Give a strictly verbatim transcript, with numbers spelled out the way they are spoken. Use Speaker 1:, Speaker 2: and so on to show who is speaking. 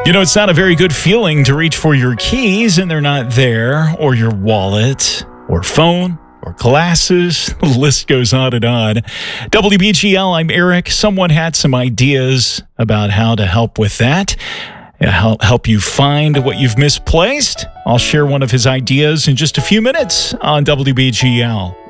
Speaker 1: You know, it's not a very good feeling to reach for your keys and they're not there, or your wallet, or phone, or glasses. The list goes on and on. W B G L, I'm Eric. Someone had some ideas about how to help with that, help help you find what you've misplaced. I'll share one of his ideas in just a few minutes on W B G L.